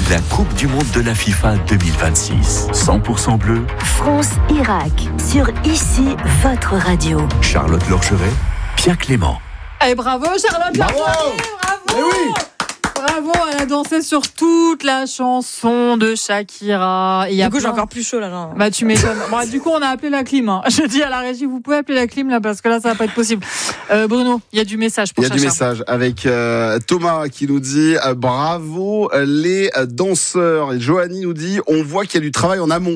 la Coupe du Monde de la FIFA 2026. 100% bleu. France-Irak, sur ICI, votre radio. Charlotte Lorcheret, Pierre Clément. Et bravo Charlotte Lorcheret, bravo. Oui. Bravo, elle a dansé sur toute la chanson de Shakira. Et du coup, j'ai encore plus chaud là. Bah, tu m'étonnes. Bon, du coup, on a appelé la clim. Hein. Je dis à la régie, vous pouvez appeler la clim là parce que là, ça va pas être possible. Bruno, il y a du message pour Chacha. Il y a du message avec Thomas qui nous dit bravo les danseurs. Et Joanie nous dit on voit qu'il y a du travail en amont.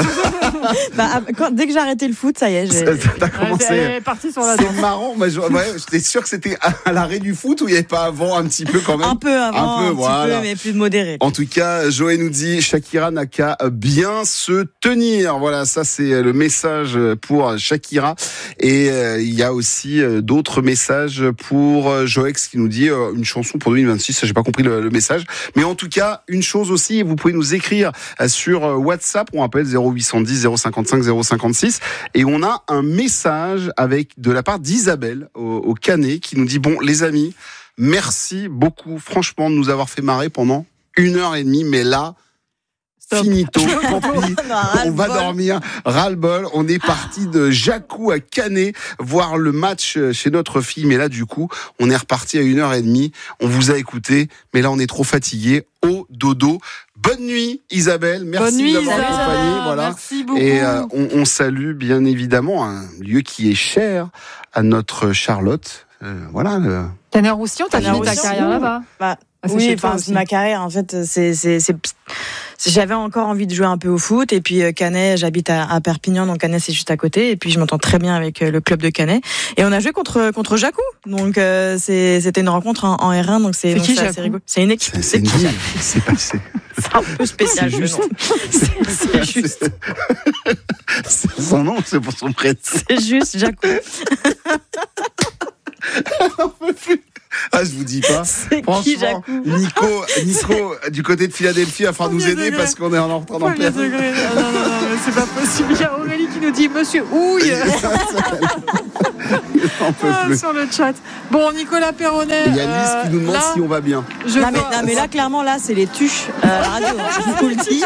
Dès que j'ai arrêté le foot, ça y est. T'as commencé. Elle est partie sur la danse. C'est marrant. J'étais sûr que c'était à l'arrêt du foot ou il n'y avait pas avant un petit peu quand même. Un peu avant, un petit peu, mais plus modéré. En tout cas, Joël nous dit Shakira n'a qu'à bien se tenir. Voilà, ça c'est le message pour Shakira. Et il y a aussi d'autres messages pour Joex qui nous dit une chanson pour 2026. Ça, j'ai pas compris le message. Mais en tout cas, une chose aussi, vous pouvez nous écrire sur WhatsApp. On appelle 0810 055 056. Et on a un message de la part d'Isabelle au Canet qui nous dit bon, les amis, merci beaucoup, franchement, de nous avoir fait marrer pendant 1h30, mais là, stop. Finito, tant pis, on va dormir, ras-le-bol. On est parti de Jacou à Canet voir le match chez notre fille, mais là, du coup, on est reparti à 1h30. On vous a écouté, mais là, on est trop fatigué. Au dodo. Bonne nuit, Isabelle. Merci d'avoir accompagné. Voilà. Merci beaucoup. Et on salue bien évidemment un lieu qui est cher à notre Charlotte. Voilà. Canet-Roussillon, t'as fini ta carrière là-bas. Oui, ma carrière, en fait, j'avais encore envie de jouer un peu au foot. Et puis, Canet, j'habite à Perpignan, donc Canet, c'est juste à côté. Et puis, je m'entends très bien avec le club de Canet. Et on a joué contre Jacou. Donc, c'était une rencontre en R1. Donc, c'est assez rigolo. C'est une équipe. C'est passé. C'est un peu spécial, juste. C'est juste. C'est son nom, c'est pour son prénom. C'est juste Jacou. On peut plus. Ah, je vous dis pas. C'est franchement, Nico, du côté de Philadelphie, va falloir nous aider parce qu'on est en train d'en perdre. Non, mais c'est pas possible. Il y a Aurélie qui nous dit Monsieur Houille. On peut plus. Sur le chat. Bon, Nicolas Perronnet. Il y a Lise qui nous demande si on va bien. Mais là, clairement, là, c'est les tuches à la radio. Je vous le dis.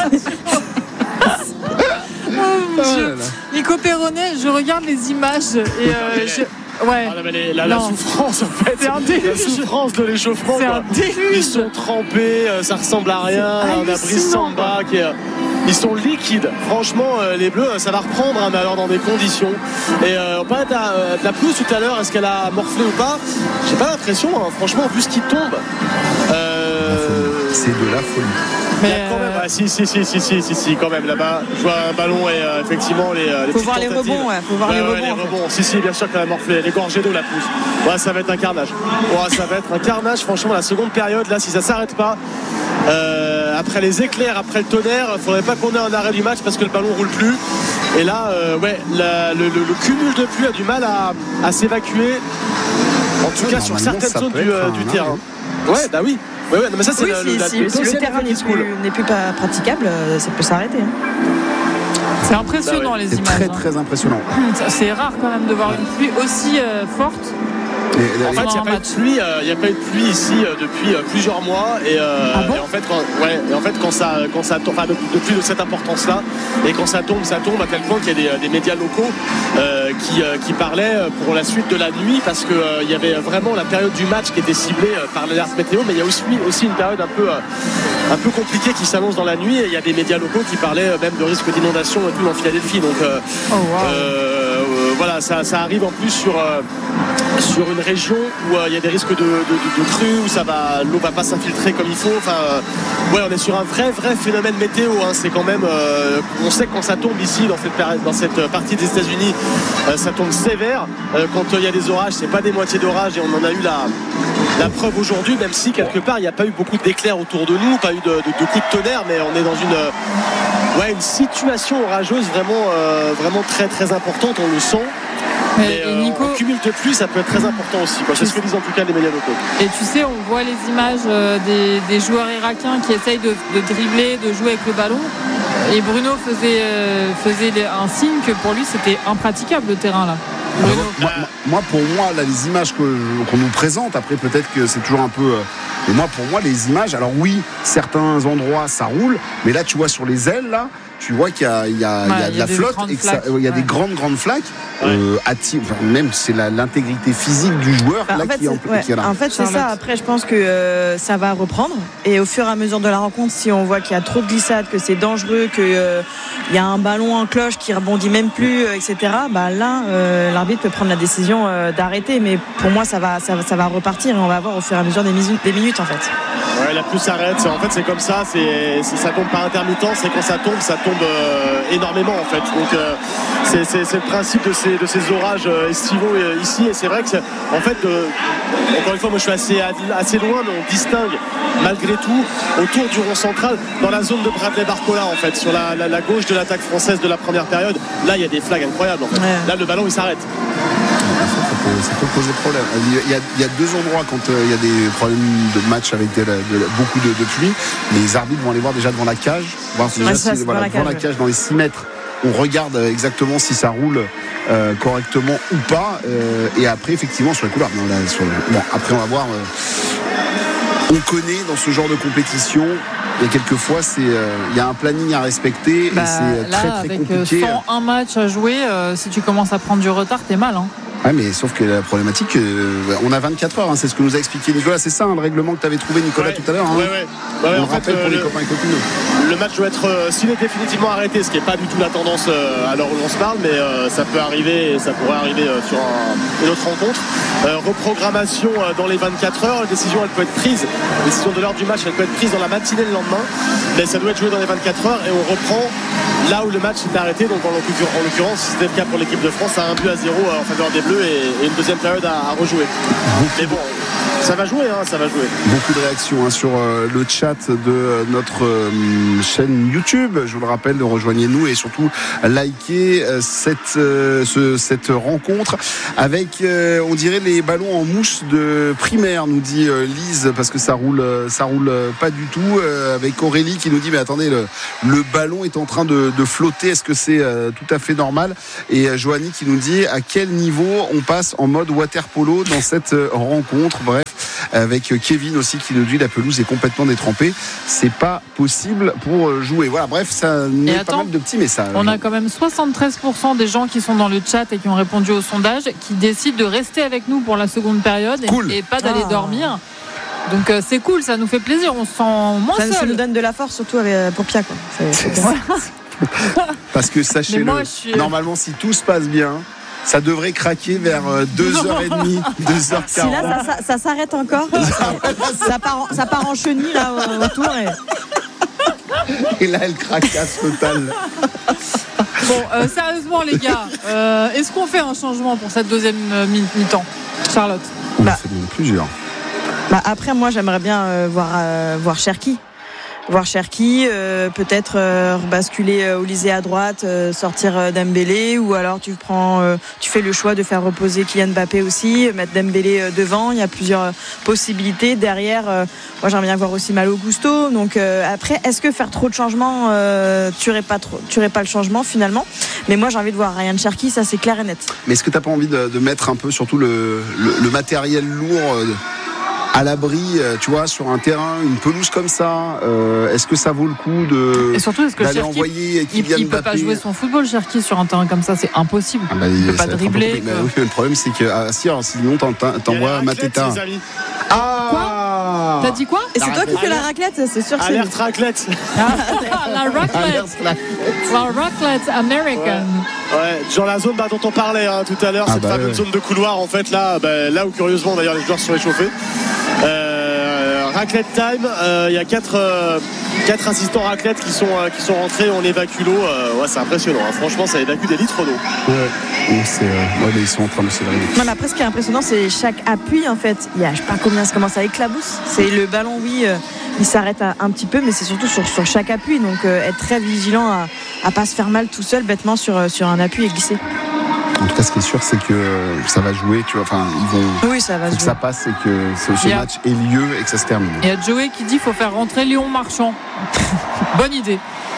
Oh mon Dieu. Nico Perronnet, je regarde les images et ouais. La souffrance en fait. C'est un déluge. La souffrance de l'échauffement. C'est un déluge. Ils sont trempés, ça ressemble à rien. On a Brice Samba qui est. Ils sont liquides. Franchement, les Bleus, ça va reprendre, mais alors dans des conditions. Et on parlait de la pelouse tout à l'heure. Est-ce qu'elle a morflé ou pas? J'ai pas l'impression. Franchement, vu ce qui tombe. C'est de la folie. Mais quand même, si, quand même là-bas. Je vois un ballon et effectivement les faut voir les rebonds, faut voir les rebonds. Si, bien sûr qu'elle a morflé. Les gorgées d'eau la pousse. Ouais, ça va être un carnage. Franchement, la seconde période, là, si ça s'arrête pas. Après les éclairs, après le tonnerre, il faudrait pas qu'on ait un arrêt du match parce que le ballon roule plus. Et là, le cumul de pluie a du mal à s'évacuer. En tout cas, sur certaines zones du terrain. Ouais, bah oui. Ouais, non, mais ça, c'est si le terrain n'est plus pas praticable, ça peut s'arrêter. C'est impressionnant les images. C'est très impressionnant. C'est rare quand même de voir une pluie aussi forte. En fait, il n'y a pas eu de pluie ici depuis plusieurs mois et en fait quand ça tombe, depuis de cette importance-là, et quand ça tombe à tel point qu'il y a des médias locaux qui parlaient pour la suite de la nuit parce que il y avait vraiment la période du match qui était ciblée par l'alerte météo, mais il y a aussi une période un peu compliquée qui s'annonce dans la nuit et il y a des médias locaux qui parlaient même de risque d'inondation et tout dans Philadelphie. Donc voilà, ça arrive en plus sur une région où il y a des risques de crues, où l'eau va pas s'infiltrer comme il faut. On est sur un vrai phénomène météo. C'est quand même, on sait que quand ça tombe ici dans cette partie des États-Unis, ça tombe sévère. Quand il y a des orages, c'est pas des moitiés d'orage et on en a eu la preuve aujourd'hui, même si quelque part il n'y a pas eu beaucoup d'éclairs autour de nous, pas eu de coups de tonnerre, mais on est dans une situation orageuse vraiment très très importante, on le sent. Mais Nico, en cumul de pluie, ça peut être très important aussi. C'est ce que disent en tout cas les médias locaux. Et tu sais, on voit les images des joueurs irakiens qui essayent de dribbler, de jouer avec le ballon. Et Bruno faisait un signe que pour lui, c'était impraticable le terrain là. Moi, pour moi, là, les images qu'on nous présente, après peut-être que c'est toujours un peu. Mais moi, pour moi, les images. Alors oui, certains endroits ça roule, mais là, tu vois sur les ailes là. Tu vois qu'il y a de la flotte et qu'il y a des grandes flaques. Même c'est l'intégrité physique du joueur qui est là. En fait, c'est ça. Après, je pense que ça va reprendre. Et au fur et à mesure de la rencontre, si on voit qu'il y a trop de glissades, que c'est dangereux, qu'il y a un ballon en cloche qui rebondit même plus, etc. Là, l'arbitre peut prendre la décision d'arrêter. Mais pour moi, ça va repartir et on va voir au fur et à mesure des minutes en fait. Ouais, la pluie s'arrête. En fait, c'est comme ça. Ça tombe par intermittence. Et quand ça tombe énormément en fait. Donc c'est le principe de ces orages estivaux ici. Et c'est vrai que en fait, encore une fois, moi je suis assez loin, mais on distingue malgré tout autour du rond central, dans la zone de Bradley Barcola en fait, sur la gauche de l'attaque française de la première période. Là, il y a des flags incroyables en fait. Là, le ballon il s'arrête. Ça peut poser problème. Il y a deux endroits quand il y a des problèmes de match avec beaucoup de pluie. Les arbitres vont aller voir déjà devant la cage, devant la cage dans les 6 mètres. On regarde exactement si ça roule correctement ou pas. Et après, effectivement, sur les couloirs. Après, on va voir. On connaît dans ce genre de compétition. Et quelquefois, il y a un planning à respecter et c'est très compliqué. Avec 101 matchs à jouer, si tu commences à prendre du retard, t'es mal. Ouais, mais sauf que la problématique, on a 24 heures, c'est ce que nous a expliqué Nicolas. C'est ça le règlement que tu avais trouvé, Nicolas, tout à l'heure. On le rappelle pour les copains et copines. Le match doit être, s'il est définitivement arrêté, ce qui n'est pas du tout la tendance à l'heure où l'on se parle, mais ça peut arriver, ça pourrait arriver sur une autre rencontre. Reprogrammation dans les 24 heures. La décision, elle peut être prise. La décision de l'heure du match, elle peut être prise dans la matinée le lendemain, mais ça doit être joué dans les 24 heures et on reprend là où le match s'est arrêté. Donc en l'occurrence, c'était le cas pour l'équipe de France, à 1-0 en faveur des Bleus et une deuxième période à rejouer. Mais bon, ça va jouer, ça va jouer. Beaucoup de réactions sur le chat de notre chaîne YouTube. Je vous le rappelle, rejoignez-nous et surtout likez cette rencontre avec, on dirait, les ballons en mousse de primaire, nous dit Lise, parce que ça roule pas du tout. Avec Aurélie qui nous dit mais attendez, le ballon est en train de flotter. Est-ce que c'est tout à fait normal? Et Joanie qui nous dit à quel niveau on passe en mode water polo dans cette rencontre. Bref, avec Kevin aussi qui nous dit la pelouse est complètement détrempée, c'est pas possible pour jouer. Voilà, bref, ça met pas mal de petits messages. On a quand même 73% des gens qui sont dans le chat et qui ont répondu au sondage qui décident de rester avec nous pour la seconde période et pas d'aller dormir. Donc c'est cool, ça nous fait plaisir, on se sent moins seul. Ça nous donne de la force, surtout pour Pia, quoi. Parce que sachez-le, normalement si tout se passe bien, ça devrait craquer vers 2h30, 2h40. Si là, ça s'arrête encore, ça part en chenille là autour. Et là, elle craquasse totale. Bon, sérieusement les gars, est-ce qu'on fait un changement pour cette deuxième mi-temps, Charlotte? On en fait plusieurs. Après, moi, j'aimerais bien voir Cherki. Peut-être rebasculer Olysée à droite, sortir Dembélé, ou alors tu fais le choix de faire reposer Kylian Mbappé aussi, mettre Dembélé devant. Il y a plusieurs possibilités. Derrière, moi j'aimerais bien voir aussi Malo Gusto. Donc après, est-ce que faire trop de changements tuerait pas le changement finalement? Mais moi j'ai envie de voir Ryan Cherki, ça c'est clair et net. Mais est-ce que t'as pas envie de mettre un peu surtout le matériel lourd à l'abri, tu vois, sur un terrain, une pelouse comme ça, est-ce que ça vaut le coup et surtout, est-ce que d'aller Cherki, envoyer Kylian Mbappé? Il peut pas jouer son football, Cherki, sur un terrain comme ça, c'est impossible. Il peut pas dribbler. Mais le problème, c'est que sinon t'envoies Mateta. Quoi? T'as dit quoi? Et c'est toi qui fais la raclette, c'est sûr que c'est. Alerte raclette. La raclette American. Ouais, dans la zone dont on parlait tout à l'heure, cette fameuse zone de couloir, en fait, là où curieusement d'ailleurs les joueurs se sont échauffés. Raclette time, il y a 4 assistants raclette qui sont rentrés, on évacue l'eau. C'est impressionnant, franchement ça évacue des litres d'eau. Ils sont en train de s'évader. Non, mais après ce qui est impressionnant, c'est chaque appui en fait. Il y a je sais pas combien ça commence à éclabousse. C'est le ballon, il s'arrête un petit peu, mais c'est surtout sur chaque appui. Donc être très vigilant à pas se faire mal tout seul bêtement sur un appui et glisser. En tout cas, ce qui est sûr, c'est que ça va jouer, tu vois. Enfin, ils vont. Oui, ça va faut que ça passe et que ce match ait lieu et que ça se termine. Il y a Joey qui dit qu'il faut faire rentrer Léon Marchand. Bonne idée.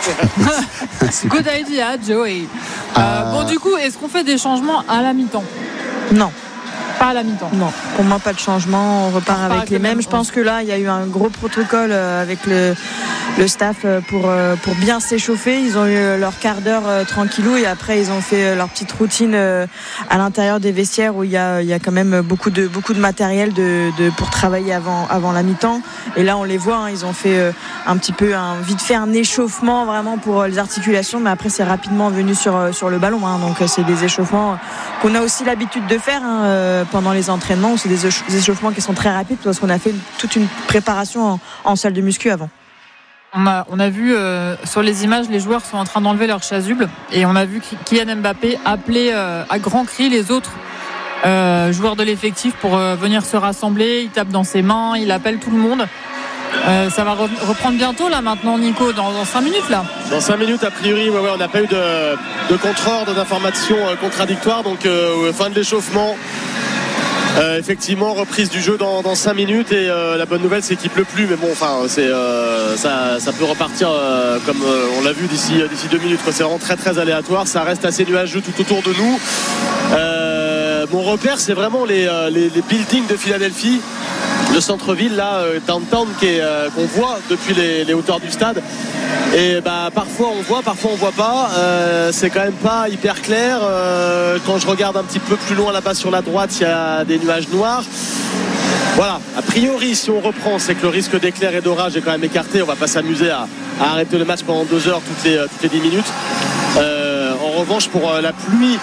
Good idea, Joey. Bon, du coup, est-ce qu'on fait des changements à la mi-temps ? Non. Pas à la mi-temps. Non, pour moi pas de changement, on repart avec les mêmes. Je pense que là il y a eu un gros protocole avec le staff pour bien s'échauffer. Ils ont eu leur quart d'heure tranquillou et après ils ont fait leur petite routine à l'intérieur des vestiaires où il y a quand même beaucoup de matériel pour travailler avant la mi-temps. Et là on les voit, hein, ils ont fait vite fait un échauffement vraiment pour les articulations, mais après c'est rapidement venu sur le ballon. Hein, donc c'est des échauffements qu'on a aussi l'habitude de faire. Pendant les entraînements, c'est des échauffements qui sont très rapides parce qu'on a fait toute une préparation en salle de muscu avant. On a vu sur les images, les joueurs sont en train d'enlever leur chasuble et on a vu Kylian Mbappé appeler à grands cris les autres joueurs de l'effectif pour venir se rassembler. Il tape dans ses mains, il appelle tout le monde. Ça va reprendre bientôt là maintenant, Nico, dans 5 minutes là. Dans 5 minutes a priori, ouais, on n'a pas eu de contre-ordre, d'informations contradictoires, donc fin de l'échauffement. Effectivement, reprise du jeu dans 5 minutes et la bonne nouvelle c'est qu'il pleut plus, mais bon, enfin ça peut repartir comme on l'a vu d'ici 2 minutes, quoi. C'est vraiment très très aléatoire, ça reste assez nuageux tout autour de nous. Mon repère c'est vraiment les buildings de Philadelphie, le centre-ville là, downtown qu'on voit depuis les hauteurs du stade. Et parfois on voit pas, c'est quand même pas hyper clair. Quand je regarde un petit peu plus loin là-bas sur la droite, il y a des nuages noirs. Voilà, a priori si on reprend, c'est que le risque d'éclair et d'orage est quand même écarté. On va pas s'amuser à arrêter le match pendant 2 heures toutes les 10 minutes. En revanche, pour la pluie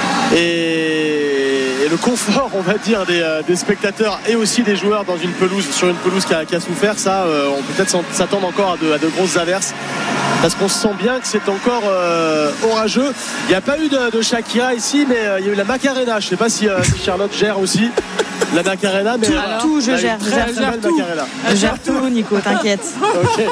et le confort, on va dire, des spectateurs et aussi des joueurs sur une pelouse qui a souffert, ça, on peut peut-être s'attendre encore à de grosses averses. Parce qu'on sent bien que c'est encore orageux. Il n'y a pas eu de Shakira ici, mais il y a eu la Macarena. Je ne sais pas si Charlotte gère aussi la Macarena. Mais tout, je gère tout. Je gère tout, Nico, t'inquiète. Okay.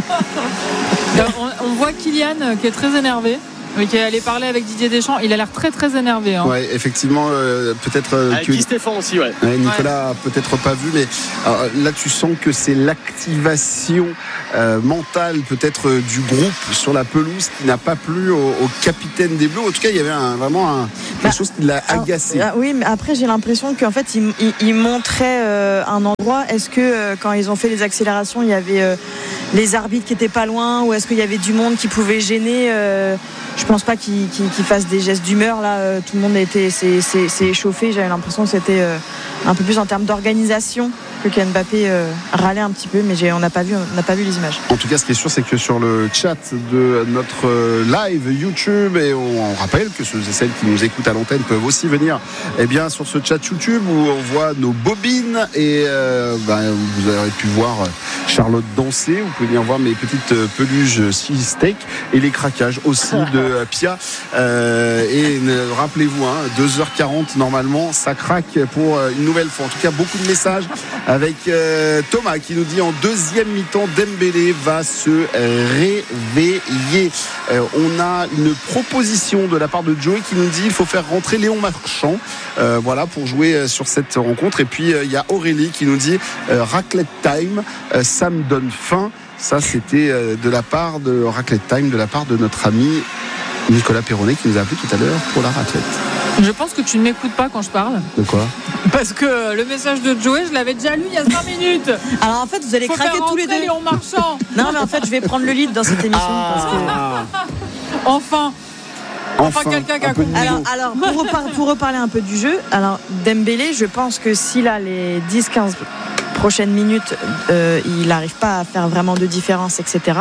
On voit Kylian qui est très énervé. Oui, qui est allé parler avec Didier Deschamps. Il a l'air très très énervé. Hein. Ouais, effectivement, peut-être. Avec Guy Stéphane aussi, ouais. Nicolas a peut-être pas vu, mais là tu sens que c'est l'activation mentale peut-être du groupe sur la pelouse qui n'a pas plu au capitaine des Bleus. En tout cas, il y avait vraiment quelque chose qui l'a agacé. Oui, mais après j'ai l'impression qu'en fait il montrait un endroit. Est-ce que quand ils ont fait les accélérations, il y avait les arbitres qui étaient pas loin, ou est-ce qu'il y avait du monde qui pouvait gêner? Je pense pas qu'ils fassent des gestes d'humeur là. Tout le monde s'est échauffé. J'avais l'impression que c'était un peu plus en termes d'organisation que Kylian Mbappé râlait un petit peu, mais on n'a pas vu les images. En tout cas, ce qui est sûr, c'est que sur le chat de notre live YouTube, et on rappelle que ceux et celles qui nous écoutent à l'antenne peuvent aussi venir sur ce chat YouTube où on voit nos bobines et vous avez pu voir Charlotte danser. Vous pouvez venir voir mes petites peluches steak et les craquages aussi de Pia. Et rappelez-vous, 2h40 normalement, ça craque pour une nouvelle fois. En tout cas, beaucoup de messages avec Thomas qui nous dit en deuxième mi-temps, Dembélé va se réveiller. On a une proposition de la part de Joey qui nous dit il faut faire rentrer Léon Marchand pour jouer sur cette rencontre. Et puis il y a Aurélie qui nous dit raclette time, ça me donne faim. Ça, c'était de la part de Raclette Time, de la part de notre ami Nicolas Perronnet qui nous a appelé tout à l'heure pour la raclette. Je pense que tu ne m'écoutes pas quand je parle. De quoi ? Parce que le message de Joey, je l'avais déjà lu il y a 5 minutes. Alors en fait, vous allez craquer tous les deux. Léon Marchand. Non, mais en fait, je vais prendre le lead dans cette émission. Parce que... Enfin, quelqu'un qui a compris. Alors pour reparler un peu du jeu, alors Dembélé, je pense que s'il a les 10-15 prochaines minutes, il n'arrive pas à faire vraiment de différence, etc.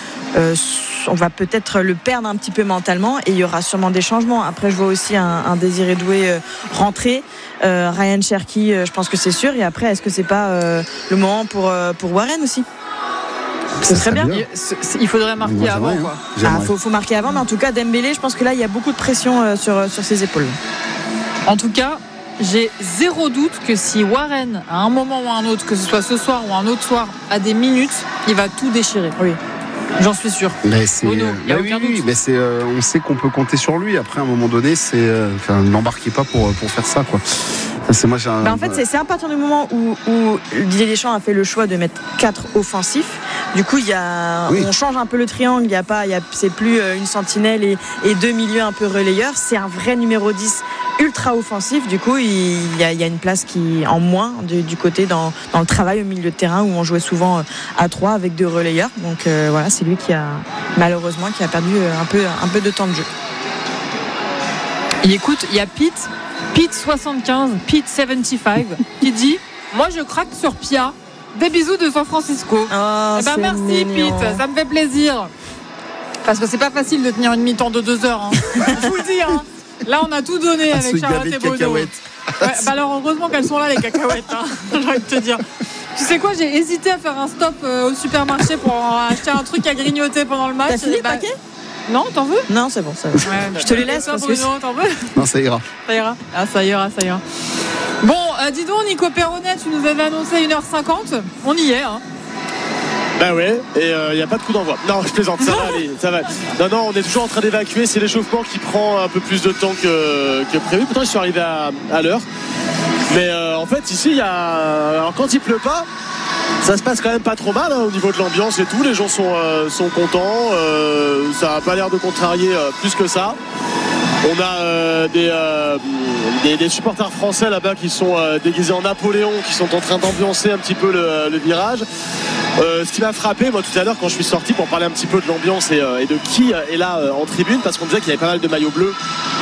On va peut-être le perdre un petit peu mentalement et il y aura sûrement des changements. Après, je vois aussi un Désiré Doué rentrer, Ryan Cherki, je pense que c'est sûr. Et après, est-ce que c'est pas le moment pour Warren aussi? Ce serait bien. Il faudrait marquer avant. Faut marquer avant, mais en tout cas, Dembélé, je pense que là, il y a beaucoup de pression sur ses épaules. En tout cas, j'ai zéro doute que si Warren, à un moment ou à un autre, que ce soit ce soir ou un autre soir, a des minutes, il va tout déchirer. Oui. J'en suis sûr. Mais mais on sait qu'on peut compter sur lui. Après, à un moment donné, n'embarquez pas pour faire ça, quoi. En fait, c'est à partir du moment où Didier Deschamps a fait le choix de mettre 4 offensifs, Du coup, on change un peu le triangle. C'est plus une sentinelle et deux milieux un peu relayeurs. C'est un vrai numéro 10 ultra offensif. Du coup, il y a une place qui en moins du côté dans le travail au milieu de terrain où on jouait souvent à 3 avec 2 relayeurs. Donc voilà, c'est lui qui a malheureusement perdu un peu de temps de jeu. Et écoute, il y a Pete 75, Pete 75 qui dit moi je craque sur Pia. Des bisous de San Francisco. Merci mignon. Pete, ça me fait plaisir. Parce que c'est pas facile de tenir une mi-temps de 2 heures. Je vous le dis. Là, on a tout donné avec Charlotte et Bono. Ouais, alors heureusement qu'elles sont là les cacahuètes. J'ai envie de te dire. Tu sais quoi, j'ai hésité à faire un stop au supermarché pour acheter un truc à grignoter pendant le match. T'as fini le paquet ? Non, t'en veux ? Non, c'est bon, ça va. Ouais, je te les laisse. Bruno, t'en veux ? Non, ça ira. Ça ira. Ah, ça ira. Bon, dis donc, Nico Perronnet, tu nous avais annoncé 1h50. On y est, Ben ouais, et il n'y a pas de coup d'envoi. Non, je plaisante, ça va aller, ça va. Non, on est toujours en train d'évacuer. C'est l'échauffement qui prend un peu plus de temps que prévu. Pourtant, je suis arrivé à l'heure. Mais en fait, ici, alors, quand il pleut pas, ça se passe quand même pas trop mal au niveau de l'ambiance et tout. Les gens sont contents. Ça n'a pas l'air de contrarier plus que ça. On a des supporters français là-bas qui sont déguisés en Napoléon, qui sont en train d'ambiancer un petit peu le virage. Ce qui m'a frappé moi tout à l'heure quand je suis sorti pour parler un petit peu de l'ambiance et de qui est là en tribune, parce qu'on disait qu'il y avait pas mal de maillots bleus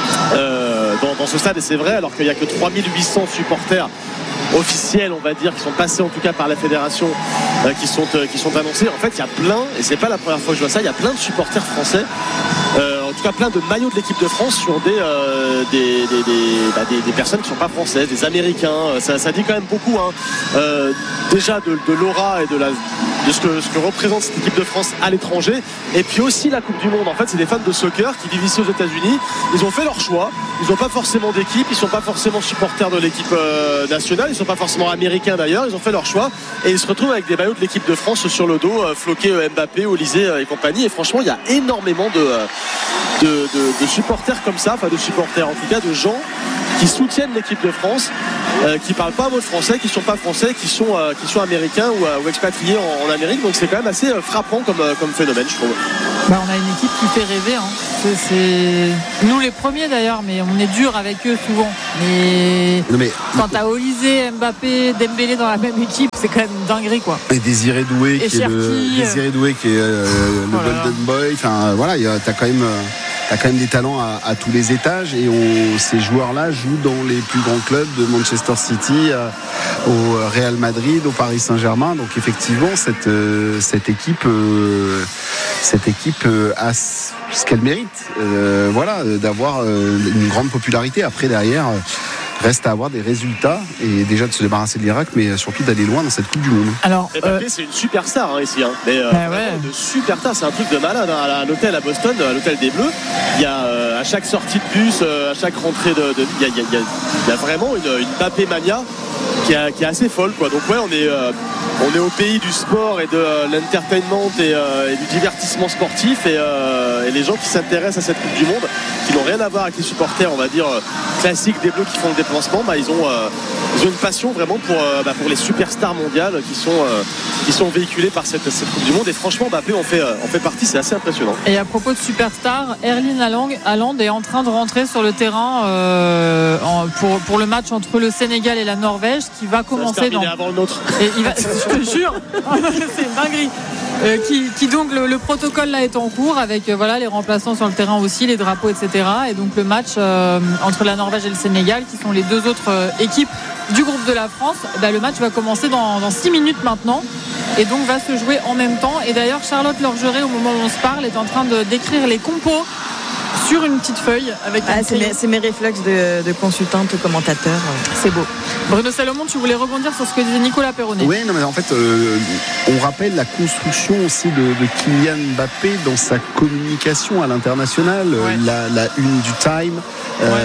dans ce stade, et c'est vrai, alors qu'il n'y a que 3800 supporters officiels, on va dire, qui sont passés en tout cas par la fédération, qui sont annoncés. En fait, il y a plein, et c'est pas la première fois que je vois ça, il y a plein de supporters français, en tout cas plein de maillots de l'équipe de France sur des personnes qui sont pas françaises, des Américains. Ça dit quand même beaucoup, déjà de l'aura et de ce que représente cette équipe de France à l'étranger, et puis aussi la Coupe du Monde. En fait, c'est des fans de soccer qui vivent ici aux États-Unis. Ils ont fait leur choix, ils n'ont pas forcément d'équipe, ils sont pas forcément supporters de l'équipe nationale, ils sont pas forcément américains d'ailleurs, ils ont fait leur choix et ils se retrouvent avec des maillots de l'équipe de France sur le dos, floqués Mbappé, Olysée et compagnie. Et franchement, il y a énormément de supporters comme ça, enfin de supporters en tout cas, de gens qui soutiennent l'équipe de France, qui parlent pas un mot de français, qui sont pas français, qui sont américains ou expatriés en Amérique. Donc c'est quand même assez frappant comme phénomène, je trouve. On a une équipe qui fait rêver. C'est nous les premiers d'ailleurs, mais on est dur avec eux souvent. Mais quand t'as Olysée, Mbappé, Dembélé dans la même équipe, c'est quand même une dinguerie, quoi. Et Désiré Doué qui est le Golden Boy. Enfin voilà, t'as quand même des talents à tous les étages, et ces joueurs-là jouent dans les plus grands clubs de Manchester City, au Real Madrid, au Paris Saint-Germain. Donc effectivement, cette équipe a ce qu'elle mérite, d'avoir une grande popularité. Après, derrière, reste à avoir des résultats, et déjà de se débarrasser de l'Irak, mais surtout d'aller loin dans cette Coupe du Monde. Alors, Mbappé, c'est une superstar ici, Mais de superstar, c'est un truc de malade. À l'hôtel à Boston, à l'hôtel des Bleus, il y a à chaque sortie de bus, à chaque rentrée il y a vraiment une Mbappé mania qui est assez folle, quoi. Donc ouais, on est au pays du sport et de l'entertainment et du divertissement sportif, et les gens qui s'intéressent à cette Coupe du Monde, qui n'ont rien à voir avec les supporters, on va dire classiques des Bleus qui font le déplacement, ils ont une passion vraiment pour les superstars mondiales qui sont véhiculées par cette Coupe du Monde. Et franchement, Mbappé en fait partie, c'est assez impressionnant. Et à propos de superstars, Erling Haaland est en train de rentrer sur le terrain pour le match entre le Sénégal et la Norvège, qui va commencer avant le nôtre. Et il va, je te jure, c'est une dinguerie. Qui donc le protocole là est en cours avec les remplaçants sur le terrain aussi, les drapeaux, etc. Et donc le match entre la Norvège et le Sénégal, qui sont les deux autres équipes du groupe de la France, le match va commencer dans 6 minutes maintenant, et donc va se jouer en même temps. Et d'ailleurs, Charlotte Lorgeret, au moment où on se parle, est en train de décrire les compos sur une petite feuille avec c'est mes réflexes de consultante commentateur. C'est beau. Bruno Salomon, tu voulais rebondir sur ce que disait Nicolas Perronnet. Oui, mais en fait, on rappelle la construction aussi de Kylian Mbappé dans sa communication à l'international, la une du Time.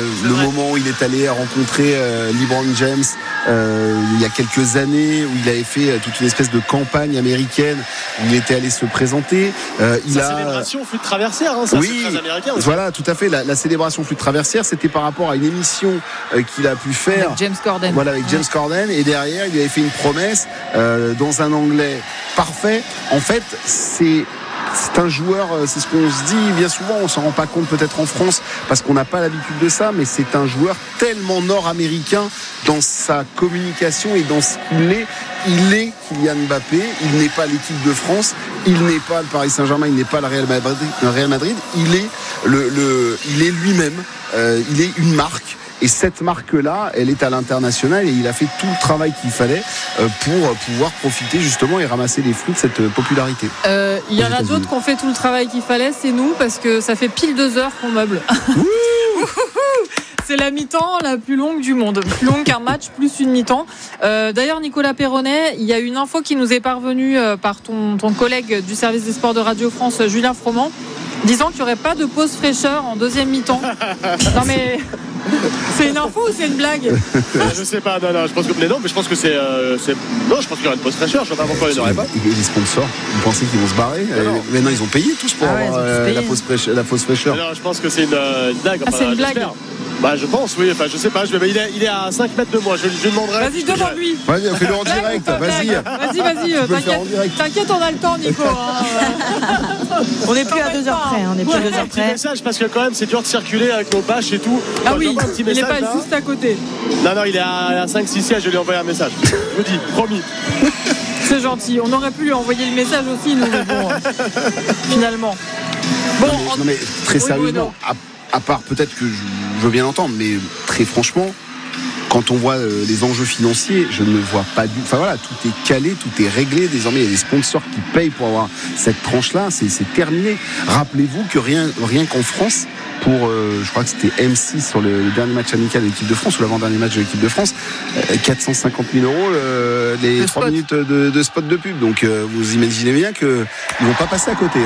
le moment où il est allé rencontrer LeBron James il y a quelques années, où il avait fait toute une espèce de campagne américaine où il était allé se présenter. Célébration flûte traversière, hein, ça, oui, c'est très américain aussi. Voilà, tout à fait. La célébration flûte traversière, c'était par rapport à une émission qu'il a pu faire avec James Corden. Voilà, avec James Corden, et derrière il lui avait fait une promesse dans un anglais parfait. En fait, c'est un joueur, c'est ce qu'on se dit bien souvent, on s'en rend pas compte peut-être en France parce qu'on n'a pas l'habitude de ça, mais c'est un joueur tellement nord-américain dans sa communication et dans ce qu'il est. Il est Kylian Mbappé, il n'est pas l'équipe de France, il n'est pas le Paris Saint-Germain, il n'est pas le Real Madrid, il est lui-même, il est une marque. Et cette marque-là, elle est à l'international et il a fait tout le travail qu'il fallait pour pouvoir profiter justement et ramasser les fruits de cette popularité. Il y en a d'autres qui ont fait tout le travail qu'il fallait, c'est nous, parce que ça fait pile 2 heures qu'on meuble. C'est la mi-temps la plus longue du monde, plus longue qu'un match, plus une mi-temps. D'ailleurs, Nicolas Perronnet, il y a une info qui nous est parvenue par ton collègue du service des sports de Radio France, Julien Froment, disant qu'il n'y aurait pas de pause fraîcheur en deuxième mi-temps. Non mais... C'est une info ou c'est une blague? Je sais pas, non, je pense que je pense que c'est non, je pense qu'il y aura une pause fraîcheur, je vois pas pourquoi il n'y aurait pas. Les sponsors, vous pensez qu'ils vont se barrer? Mais non, ils ont payé tous pour avoir la pause fraîcheur. Non, je pense que c'est une blague. C'est une blague. Bah je pense, oui, enfin je sais pas, il est à 5 mètres de moi, je demanderai. Vas-y, demande-lui. Vas-y, fais-le en direct, vas-y, t'inquiète, on a le temps, Nico. On n'est plus à 2 heures près, on est plus à 2 heures près. Message parce que quand même c'est dur de circuler avec nos bâches et tout. Ah oui, il n'est pas juste à côté. Non, il est à 5-6 sièges, je lui ai envoyé un message. Je vous dis, promis. C'est gentil, on aurait pu lui envoyer le message aussi, nous, mais bon, finalement. Bon, non mais très sérieusement, à part peut-être que je veux bien l'entendre, mais très franchement, quand on voit les enjeux financiers, je ne vois pas du... Enfin voilà, tout est calé, tout est réglé. Désormais, il y a des sponsors qui payent pour avoir cette tranche-là. C'est terminé. Rappelez-vous que rien qu'en France, pour, je crois que c'était M6 sur le dernier match amical de l'équipe de France, ou l'avant-dernier match de l'équipe de France, 450 000 €, les 3 minutes de spot de pub. Donc vous imaginez bien qu'ils ne vont pas passer à côté.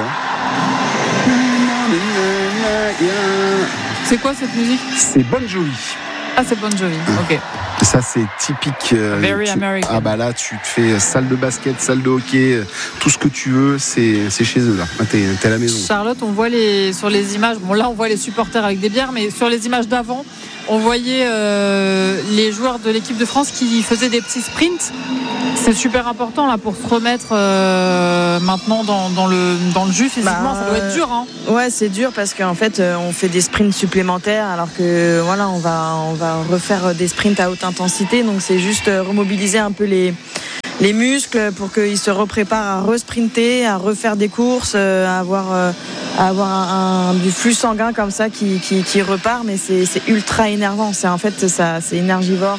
C'est quoi cette musique? C'est Bon Jovi. Ah, c'est Bon Jovi, ok. Ça, c'est typique. Very American. Ah, bah là, tu te fais salle de basket, salle de hockey, tout ce que tu veux, c'est chez eux, là. T'es à la maison. Charlotte, on voit sur les images, bon, là, on voit les supporters avec des bières, mais sur les images d'avant, on voyait les joueurs de l'équipe de France qui faisaient des petits sprints. C'est super important là pour se remettre maintenant dans le jus physiquement. Ça doit être dur, hein. Ouais, c'est dur parce qu'en fait on fait des sprints supplémentaires alors que voilà, on va refaire des sprints à haute intensité, donc c'est juste remobiliser un peu les muscles pour qu'ils se repréparent à re-sprinter, à refaire des courses, à avoir du flux sanguin comme ça qui repart, mais c'est ultra énervant. C'est énergivore,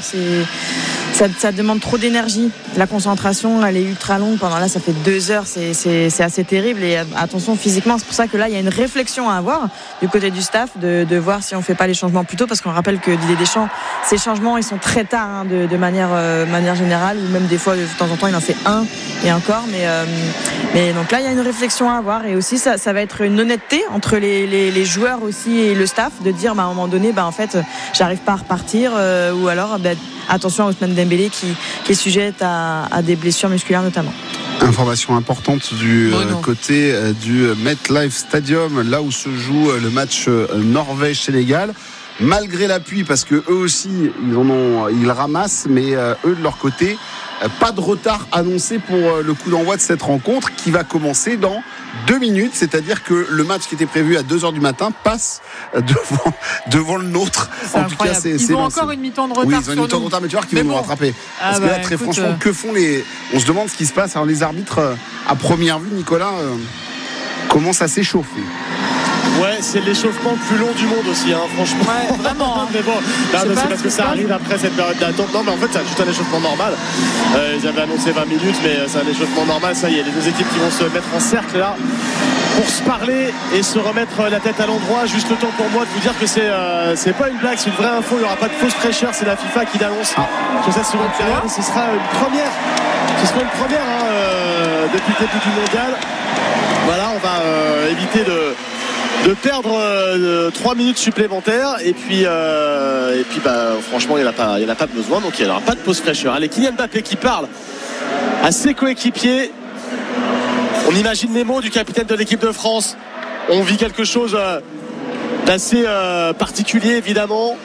ça demande trop d'énergie. La concentration, elle est ultra longue. Pendant là, ça fait 2 heures. C'est assez terrible. Et attention physiquement, c'est pour ça que là, il y a une réflexion à avoir du côté du staff de voir si on fait pas les changements plus tôt, parce qu'on rappelle que Didier Deschamps, ces changements, ils sont très tard, hein, de manière générale, ou même des fois, de temps en temps, il en fait un et encore. Mais donc là, il y a une réflexion à avoir. Et aussi, ça va être une honnêteté entre les joueurs aussi et le staff, de dire, à un moment donné, en fait, j'arrive pas à repartir, ou alors, attention à Ousmane Dembélé qui est sujet à des blessures musculaires notamment. Information importante du côté du MetLife Stadium, là où se joue le match Norvège-Sénégal. Malgré l'appui, parce que eux aussi ils ramassent, mais eux de leur côté, pas de retard annoncé pour le coup d'envoi de cette rencontre qui va commencer dans 2 minutes, c'est-à-dire que le match qui était prévu à 2h du matin passe devant le nôtre. C'est en tout cas, ils ont encore une mi-temps de retard. Oui, ils ont une mi-temps de retard, mais tu vois qu'ils vont nous rattraper. Parce que là, très franchement, que font on se demande ce qui se passe. Alors, les arbitres, à première vue, Nicolas, commencent à s'échauffer. Ouais, c'est l'échauffement le plus long du monde aussi, hein, franchement. Ouais, vraiment. Hein. Mais bon, c'est parce que ça arrive après cette période d'attente. Non, mais en fait, c'est juste un échauffement normal. Ils avaient annoncé 20 minutes, mais c'est un échauffement normal. Ça y est, les 2 équipes qui vont se mettre en cercle là pour se parler et se remettre la tête à l'endroit. Juste le temps pour moi de vous dire que c'est pas une blague, c'est une vraie info. Il n'y aura pas de fausse fraîcheur. C'est la FIFA qui l'annonce sur cette seconde période. Ce sera une première. Ce sera une première depuis le début du mondial. Voilà, on va éviter de de perdre 3 minutes supplémentaires et puis franchement il n'y en a pas besoin, donc il n'y aura pas de pause fraîcheur. Allez, Kylian Mbappé qui parle à ses coéquipiers. On imagine les mots du capitaine de l'équipe de France. On vit quelque chose d'assez particulier évidemment.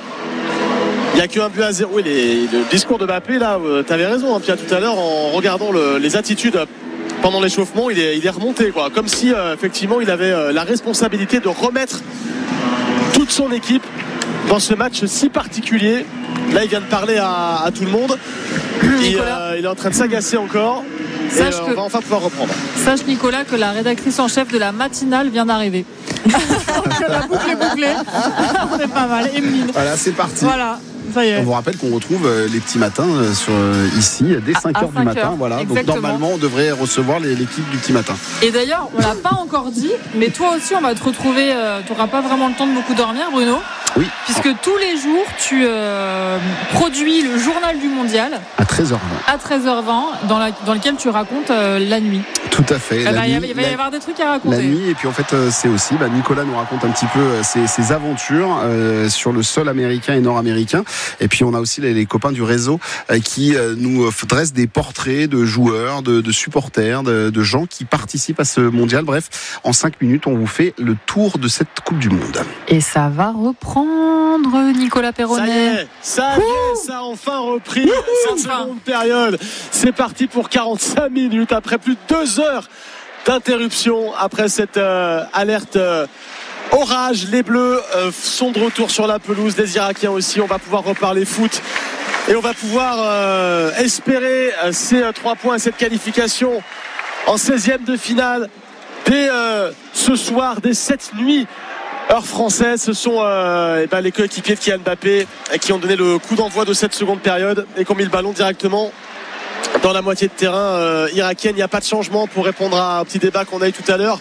Il n'y a qu'un but à 0. Oui, le discours de Mbappé là, tu avais raison hein, Pierre, tout à l'heure en regardant les attitudes pendant l'échauffement, il est remonté quoi, comme si effectivement il avait la responsabilité de remettre toute son équipe dans ce match si particulier. Là il vient de parler à tout le monde. Il est en train de s'agacer encore. On va enfin pouvoir reprendre. Sache Nicolas que la rédactrice en chef de la matinale vient d'arriver. La boucle est bouclée. On est pas mal. Emeline. Voilà, c'est parti. Voilà. Ça y est. On vous rappelle qu'on retrouve les petits matins ici dès 5h du matin. Voilà. Donc normalement on devrait recevoir l'équipe du petit matin. Et d'ailleurs on l'a pas encore dit, mais toi aussi on va te retrouver. Tu n'auras pas vraiment le temps de beaucoup dormir, Bruno. Oui. Puisque tous les jours tu produis le journal du mondial à 13h20. À 13h20 dans lequel tu racontes la nuit. Tout à fait. Il va y avoir des trucs à raconter. La nuit, et puis en fait c'est aussi Nicolas nous raconte un petit peu ses aventures sur le sol américain et nord-américain. Et puis on a aussi les copains du réseau qui nous dressent des portraits de joueurs, de supporters, de gens qui participent à ce mondial. Bref, en 5 minutes on vous fait le tour de cette Coupe du Monde. Et ça va reprendre, Nicolas Perronnet. Ça a enfin repris cette seconde période. C'est parti pour 45 minutes après plus de 2 heures d'interruption, après cette alerte orage. Les Bleus sont de retour sur la pelouse, les Irakiens aussi. On va pouvoir reparler foot et on va pouvoir espérer ces 3 points et cette qualification en 16e de finale dès ce soir, dès cette nuit heure française. Ce sont les coéquipiers de Kylian Mbappé qui ont donné le coup d'envoi de cette seconde période et qui ont mis le ballon directement dans la moitié de terrain irakienne. Il n'y a pas de changement pour répondre à un petit débat qu'on a eu tout à l'heure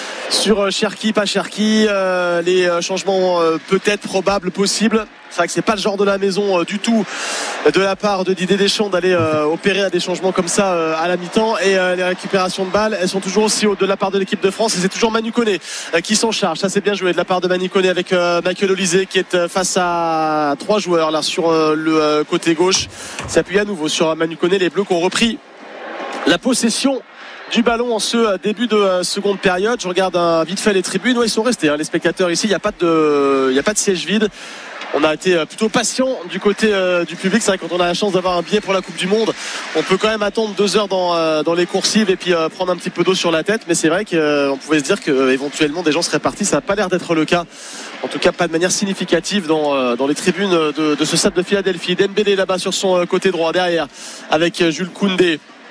sur Cherki, pas Cherki, les changements peut-être probables, possibles. C'est vrai que c'est pas le genre de la maison du tout de la part de Didier Deschamps d'aller opérer à des changements comme ça à la mi-temps. Et les récupérations de balles, elles sont toujours aussi hautes de la part de l'équipe de France, et c'est toujours Manu Koné qui s'en charge. Ça c'est bien joué de la part de Manu Koné avec Michael Olise qui est face à 3 joueurs là sur le côté gauche. S'appuie à nouveau sur Manu Koné. Les Bleus qui ont repris la possession du ballon en ce début de seconde période. Je regarde vite fait les tribunes. Ouais, ils sont restés les spectateurs ici. Il n'y a pas de siège vide. On a été plutôt patient du côté du public. C'est vrai, quand on a la chance d'avoir un billet pour la Coupe du Monde, on peut quand même attendre 2 heures dans les coursives et puis prendre un petit peu d'eau sur la tête. Mais c'est vrai qu'on pouvait se dire qu'éventuellement des gens seraient partis. Ça n'a pas l'air d'être le cas. En tout cas, pas de manière significative dans les tribunes de ce stade de Philadelphie. Dembélé là-bas sur son côté droit derrière avec Jules Koundé.